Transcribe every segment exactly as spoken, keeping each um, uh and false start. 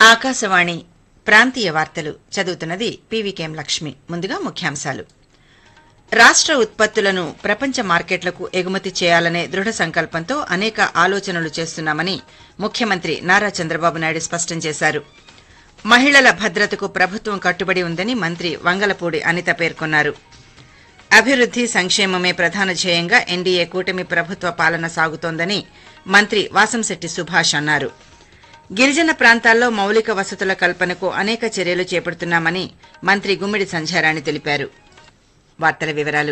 ఆకాశవాణి ప్రాంతీయ వార్తలు చదువుతున్నది పీవీకేఎం లక్ష్మి. ముందుగా ముఖ్యాంశాలు. రాష్ట్ర ఉత్పత్తులను ప్రపంచ మార్కెట్లకు ఎగుమతి చేయాలనే దృఢ సంకల్పంతో అనేక ఆలోచనలు చేస్తున్నామని ముఖ్యమంత్రి నారా చంద్రబాబు నాయుడు స్పష్టం చేశారు. మహిళల భద్రతకు ప్రభుత్వం కట్టుబడి ఉందని మంత్రి వంగలపూడి అనిత పేర్కొన్నారు. అభివృద్ది సంక్షేమమే ప్రధాన ధ్యేయంగా ఎన్డీఏ కూటమి ప్రభుత్వ పాలన సాగుతోందని మంత్రి వాసంశెట్టి సుభాష్ అన్నారు. గిరిజన ప్రాంతాల్లో మౌలిక వసతుల కల్పనకు అనేక చర్యలు చేపడుతున్నామని మంత్రి గుమ్మిడి సంధ్యారాణి తెలిపారు. వార్తల వివరాలు.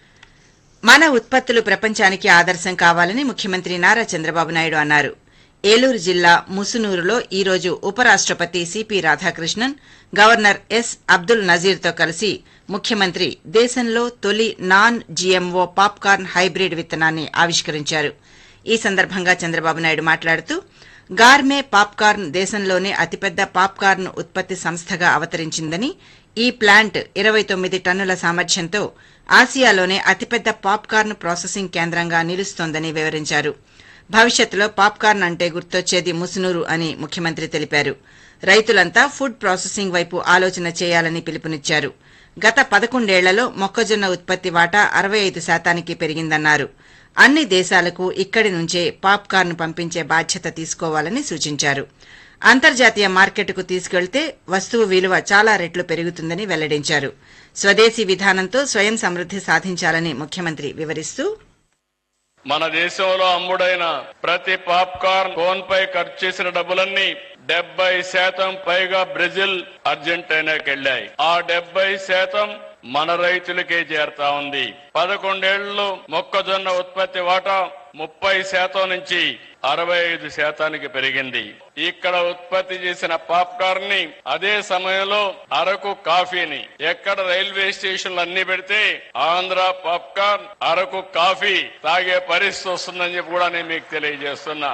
మన ఉత్పత్తులు ప్రపంచానికి ఆదర్శం కావాలని ముఖ్యమంత్రి నారా చంద్రబాబు నాయుడు అన్నారు. ఏలూరు జిల్లా ముసునూరులో ఈ రోజు ఉపరాష్టపతి CP Radhakrishnan, governor yes Abdul నజీర్తో కలిసి ముఖ్యమంత్రి దేశంలో తొలి నాన్ జీఎంఓ పాప్కార్న్ హైబ్రిడ్ విత్తనాన్ని ఆవిష్కరించారు. ఈ సందర్భంగా చంద్రబాబు నాయుడు మాట్లాడుతూ గార్మే పాప్కార్న్ దేశంలోనే అతిపెద్ద పాప్కార్న్ ఉత్పత్తి సంస్థగా అవతరించిందని, ఈ ప్లాంట్ ఇరవై తొమ్మిది టన్నుల సామర్థ్యంతో ఆసియాలోనే అతిపెద్ద పాప్కార్న్ ప్రాసెసింగ్ కేంద్రంగా నిలుస్తోందని వివరించారు. భవిష్యత్తులో పాప్కార్న్ అంటే గుర్తొచ్చేది ముసునూరు అని ముఖ్యమంత్రి తెలిపారు. రైతులంతా ఫుడ్ ప్రాసెసింగ్ వైపు ఆలోచన చేయాలని పిలుపునిచ్చారు. గత పదకొండేళ్లలో మొక్కజొన్న ఉత్పత్తి వాటా అరవై ఐదు శాతానికి పెరిగిందన్నారు. అన్ని దేశాలకు ఇక్కడి నుంచే పాప్కార్న్ పంపించే బాధ్యత తీసుకోవాలని సూచించారు. అంతర్జాతీయ మార్కెట్కు తీసుకెళ్తే వస్తువు విలువ చాలా రెట్లు పెరుగుతుందని వెల్లడించారు. స్వదేశీ విధానంతో స్వయం సమృద్ది సాధించాలని ముఖ్యమంత్రి వివరిస్తూ, మన దేశంలో అమ్ముడైన ప్రతి పాప్కార్న్ కోన్ పై ఖర్చు చేసిన డబ్బులన్నీ డెబ్బై శాతం పైగా బ్రెజిల్, అర్జెంటీనాకి వెళ్లాయి. ఆ డెబ్బై శాతం మన రైతులకే చేరుతా ఉంది. పదకొండేళ్లలో మొక్కజొన్న ఉత్పత్తి వాటా ముప్పై శాతం నుంచి అరవై ఐదు శాతానికి పెరిగింది. ఇక్కడ ఉత్పత్తి చేసిన పాప్కార్న్ ని అదే సమయంలో అరకు కాఫీని ఎక్కడ రైల్వే స్టేషన్లు అన్ని పెడితే ఆంధ్ర పాప్కార్న్, అరకు కాఫీ తాగే పరిస్థితి వస్తుందని చెప్పి కూడా నేను మీకు తెలియజేస్తున్నా.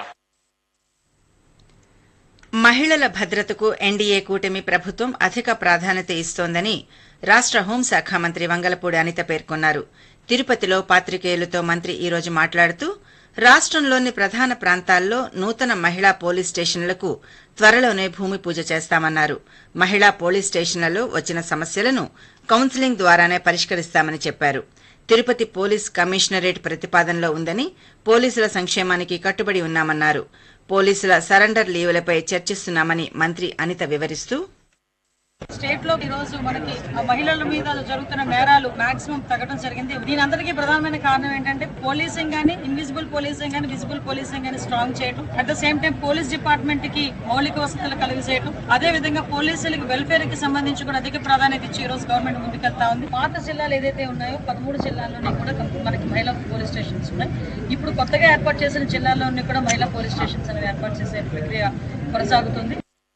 మహిళల భద్రతకు ఎన్డీఏ కూటమి ప్రభుత్వం అధిక ప్రాధాన్యత ఇస్తోందని రాష్ట హోంశాఖ మంత్రి వంగలపూడి అనిత పేర్కొన్నారు. తిరుపతిలో పాత్రికేయులతో మంత్రి ఈ రోజు మాట్లాడుతూ రాష్టంలోని ప్రధాన ప్రాంతాల్లో నూతన మహిళా పోలీస్ స్టేషన్లకు త్వరలోనే భూమి పూజ చేస్తామన్నారు. మహిళా పోలీస్ స్టేషన్లలో వచ్చిన సమస్యలను కౌన్సిలింగ్ ద్వారానే పరిష్కరిస్తామని చెప్పారు. తిరుపతి పోలీస్ కమిషనరేట్ ప్రతిపాదనలో ఉందని, పోలీసుల సంక్షేమానికి కట్టుబడి ఉన్నామన్నారు. పోలీసుల సరెండర్ లీవులపై చర్చిస్తున్నామని మంత్రి అనిత వివరిస్తూ, స్టేట్ లో ఈ రోజు మనకి మహిళల మీద జరుగుతున్న నేరాలు మాక్సిమం తగ్గడం జరిగింది. దీని అందరికీ ప్రధానమైన కారణం ఏంటంటే పోలీసింగ్ గానీ, ఇన్విజిబుల్ పోలీసింగ్ గానీ, విజిబుల్ పోలీసింగ్ గానీ స్ట్రాంగ్ చేయడం, at the same time police department కి మౌలిక వసతులు కలిగి చేయడం, అదే విధంగా పోలీసులకి వెల్ఫేర్ కి సంబంధించి కూడా అధిక ప్రాధాన్యత ఇచ్చి ఈ రోజు గవర్నమెంట్ ముందుకెళ్తా ఉంది. పాత జిల్లాలు ఏదైతే ఉన్నాయో పదమూడు జిల్లాల్లోనే కూడా మనకి మహిళా పోలీస్ స్టేషన్స్ ఉన్నాయి. ఇప్పుడు కొత్తగా ఏర్పాటు చేసిన జిల్లాల్లోని కూడా మహిళా పోలీస్ స్టేషన్స్ అనేవి ఏర్పాటు చేసే ప్రక్రియ కొనసాగుతుంది.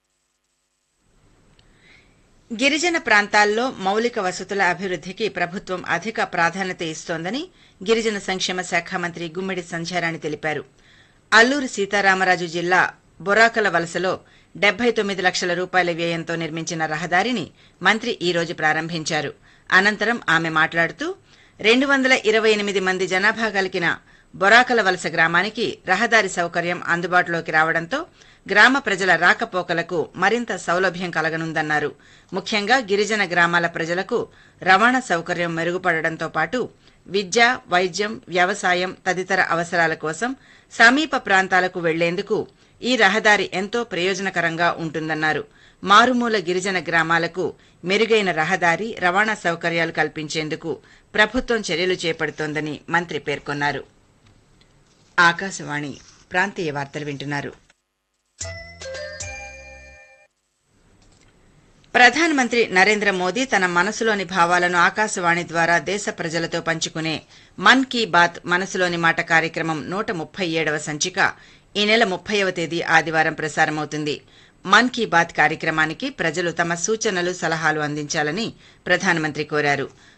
గిరిజన ప్రాంతాల్లో మౌలిక వసతుల అభివృద్దికి ప్రభుత్వం అధిక ప్రాధాన్యత ఇస్తోందని గిరిజన సంక్షేమ శాఖ మంత్రి గుమ్మిడి సంధ్యారాణి తెలిపారు. అల్లూరు సీతారామరాజు జిల్లా బొరాకల వలసలో డెబ్బై తొమ్మిది లక్షల రూపాయల వ్యయంతో నిర్మించిన రహదారిని మంత్రి ఈ రోజు ప్రారంభించారు. అనంతరం ఆమె మాట్లాడుతూ రెండు వందల ఇరవై ఎనిమిది మంది జనాభా కలిగిన బొరాకల వలస గ్రామానికి రహదారి సౌకర్యం అందుబాటులోకి రావడంతో గ్రామ ప్రజల రాకపోకలకు మరింత సౌలభ్యం కలగనుందన్నారు. ముఖ్యంగా గిరిజన గ్రామాల ప్రజలకు రవాణా సౌకర్యం మెరుగుపడడంతో పాటు విద్య, వైద్యం, వ్యవసాయం తదితర అవసరాల కోసం సమీప ప్రాంతాలకు వెళ్లేందుకు ఈ రహదారి ఎంతో ప్రయోజనకరంగా ఉంటుందన్నారు. మారుమూల గిరిజన గ్రామాలకు మెరుగైన రహదారి, రవాణా సౌకర్యాలు కల్పించేందుకు ప్రభుత్వం చర్యలు చేపడుతోందని మంత్రి పేర్కొన్నారు. ఆకాశవాణి ప్రాంతీయ వార్తలు వింటున్నారు. ప్రధానమంత్రి నరేంద్ర మోదీ తన మనసులోని భావాలను ఆకాశవాణి ద్వారా దేశ ప్రజలతో పంచుకునే మన్ కీ బాత్ మనసులోని మాట కార్యక్రమం నూట ముప్పై ఏడవ సంచిక ఈ నెల ముప్పైవ తేదీ ఆదివారం ప్రసారమవుతుంది. మన్ కీ బాత్ కార్యక్రమానికి ప్రజలు తమ సూచనలు, సలహాలు అందించాలని ప్రధానమంత్రి కోరారు.